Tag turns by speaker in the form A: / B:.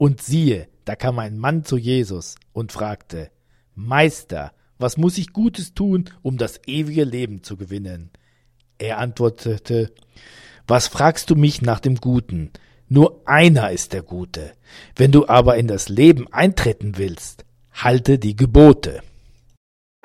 A: Und siehe, da kam ein Mann zu Jesus und fragte: Meister, was muss ich Gutes tun, um das ewige Leben zu gewinnen? Er antwortete: Was fragst du mich nach dem Guten? Nur einer ist der Gute. Wenn du aber in das Leben eintreten willst, halte die Gebote.